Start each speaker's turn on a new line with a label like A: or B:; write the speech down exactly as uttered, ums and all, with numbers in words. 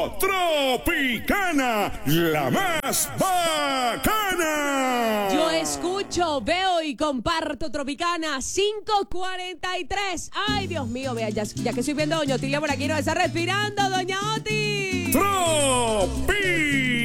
A: Tropicana, la más bacana.
B: Yo escucho, veo y comparto Tropicana cinco cuarenta y tres. Ay, Dios mío, vea, ya, ya que estoy viendo a Doña Otilia por aquí, no está respirando, Doña Oti.
A: Tropi.